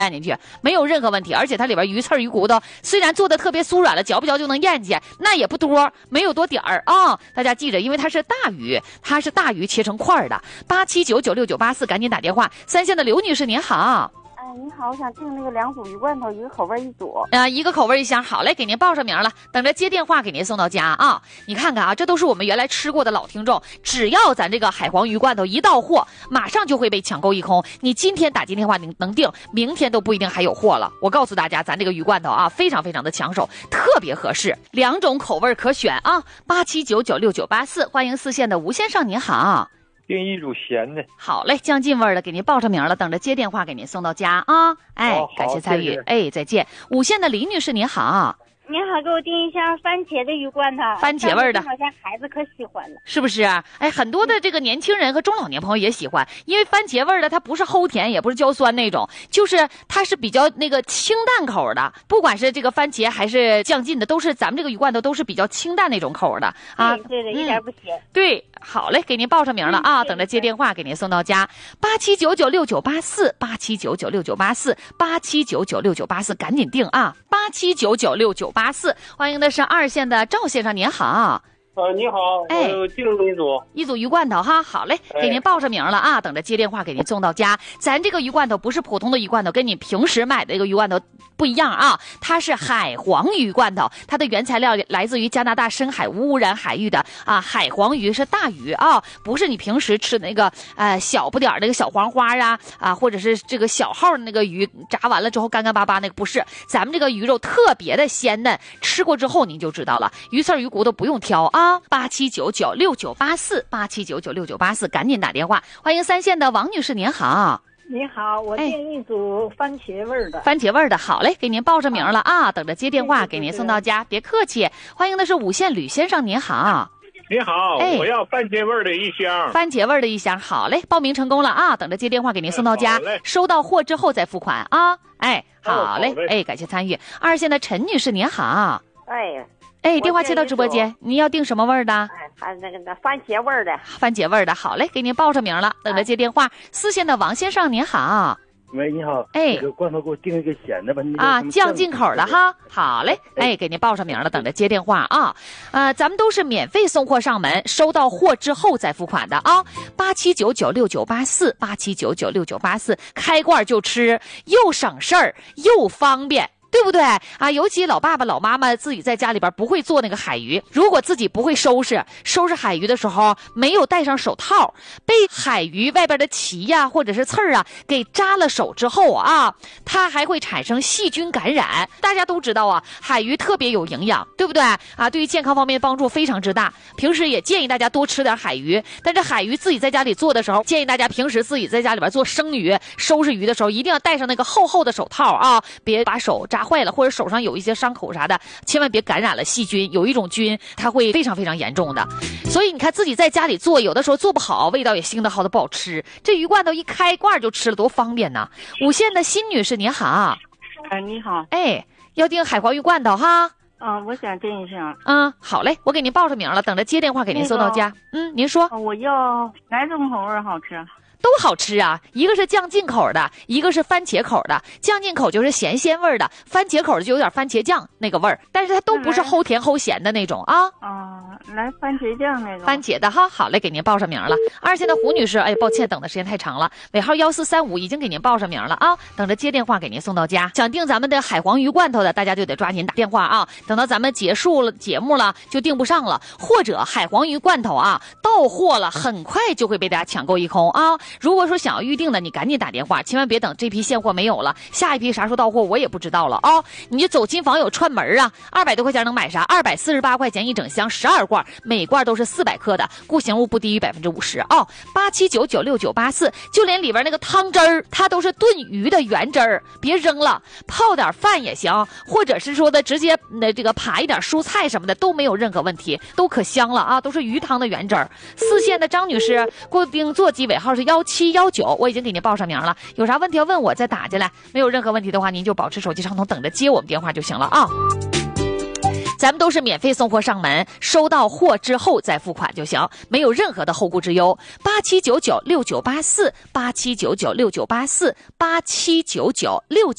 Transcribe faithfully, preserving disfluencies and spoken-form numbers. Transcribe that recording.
咽进去，没有任何问题。而且它里边鱼刺鱼骨头虽然做的特别酥软了，嚼不嚼就能咽进去，那也不多，没有多点儿啊、哦。大家记着，因为它是大鱼，它是大鱼切成块的。八七九九六九八四，赶紧打电话。三线的刘女士您好。 哎，你好，我想订那个两组鱼罐头，一个口味一组。 呃，一个口味一箱，好嘞，给您报上名了，等着接电话给您送到家啊。你看看啊，这都是我们原来吃过的老听众，只要咱这个海黄鱼罐头一到货，马上就会被抢购一空。你今天打进电话能能订，明天都不一定还有货了。我告诉大家，咱这个鱼罐头啊，非常非常的抢手，特别合适，两种口味可选啊。八七九九六九八四，欢迎四线的吴先生，您好。 订一组咸的， 好嘞，酱进味的给您报上名了，等着接电话给您送到家啊！哎， 哦、 感谢参与，哎，再见。五线的李女士您好， 您好，给我订一箱番茄的鱼罐头， 番茄味的， 好像孩子可喜欢了， 是不是？哎，很多的这个年轻人和中老年朋友也喜欢，因为番茄味的它不是齁甜，也不是焦酸那种，就是它是比较那个清淡口的，不管是这个番茄还是酱进的，都是咱们这个鱼罐头都是比较清淡那种口的啊。 对对的，一点不咸。 对。好嘞，给您报上名了啊， 嗯、 等着接电话给您送到家。八七九九六九八四，八七九九六九八四，八七九九六九八四，赶紧订啊！八七九九六九八四，欢迎的是二线的赵先生，您好。 呃，你好， 哎， 我订了一组， 一组鱼罐头哈，好嘞，给您报上名了啊，等着接电话给您送到家。咱这个鱼罐头不是普通的鱼罐头，跟你平时买的这个鱼罐头不一样啊，它是海黄鱼罐头，它的原材料来自于加拿大深海无污染海域的啊，海黄鱼是大鱼啊，不是你平时吃的那个呃小不点那个小黄花啊啊，或者是这个小号的那个鱼炸完了之后干干巴巴那个不是，咱们这个鱼肉特别的鲜嫩，吃过之后您就知道了，鱼刺鱼骨头不用挑啊。八七九九六九八四，八七九九六九八四，赶紧打电话。欢迎三线的王女士，您好。 你好，我订一组番茄味的、 哎。番茄味的，好嘞，给您报上名了啊，等着接电话给您送到家，别客气。欢迎的是五线吕先生，您好。 你好，哎、我要番茄味的一箱。 番茄味的一箱，好嘞，报名成功了啊，等着接电话给您送到家。 哎、 收到货之后再付款啊。哎，好嘞， 哦、好嘞哎，感谢参与。二线的陈女士，您好。 哎。 哎，电话接到直播间，您要订什么味儿的？ 哎，还那个那番茄味儿的。 番茄味儿的，好嘞，给您报上名了，等着接电话。四线的王先生，您好。 喂，你好。 哎， 这个罐头给我订一个咸的吧。 啊，酱进口的哈。好嘞，哎，给您报上名了，等着接电话啊。呃，咱们都是免费送货上门，收到货之后再付款的啊。八七九九六九八四，八七九九六九八四，开罐就吃，又省事儿又方便。对不对啊？尤其老爸爸老妈妈自己在家里边不会做那个海鱼，如果自己不会收拾收拾海鱼的时候没有戴上手套，被海鱼外边的鳍呀、啊、或者是刺儿啊给扎了手之后啊，它还会产生细菌感染。大家都知道啊，海鱼特别有营养，对不对啊？对于健康方面的帮助非常之大。平时也建议大家多吃点海鱼，但是海鱼自己在家里做的时候，建议大家平时自己在家里边做生鱼收拾鱼的时候一定要戴上那个厚厚的手套啊，别把手扎坏了，或者手上有一些伤口啥的，千万别感染了细菌。有一种菌它会非常非常严重的，所以你看自己在家里做，有的时候做不好，味道也腥的好的不好吃。这鱼罐头一开罐就吃了，多方便呢。五线的辛女士您好。 哎，你好。 哎，要订海黄鱼罐头哈。 啊，我想订一下。 嗯，好嘞，我给您报上名了，等着接电话给您送到家。那个、嗯，您说。 我要哪种口味好吃？ 都好吃啊，一个是酱进口的，一个是番茄口的。酱进口就是咸鲜味的，番茄口的就有点番茄酱那个味儿，但是它都不是齁甜齁咸的那种啊。 啊，来番茄酱那个。 番茄的哈，好嘞，给您报上名了。二线的胡女士，哎，抱歉，等的时间太长了，尾号幺四三五已经给您报上名了啊，等着接电话给您送到家。想订咱们的海黄鱼罐头的，大家就得抓紧打电话啊，等到咱们结束了节目了就订不上了，或者海黄鱼罐头啊到货了，很快就会被大家抢购一空啊。如果说想要预定的，你赶紧打电话，千万别等这批现货没有了，下一批啥时候到货我也不知道了啊、哦！你就走亲访友串门啊，二百多块钱能买啥？二百四十八块钱一整箱，十二罐，每罐都是四百克的，固形物不低于百分之五十啊！八七九九六九八四，就连里边那个汤汁儿，它都是炖鱼的原汁儿，别扔了，泡点饭也行，或者是说的直接那这个扒一点蔬菜什么的都没有任何问题，都可香了啊！都是鱼汤的原汁儿。四线的张女士，固定座机尾号是幺七幺九，我已经给您报上名了，有啥问题要问我再打进来，没有任何问题的话您就保持手机畅通，等着接我们电话就行了啊。 咱们都是免费送货上门，收到货之后再付款就行，没有任何的后顾之忧。八七九九六九八四，八七九九六九八四，八七九九六九。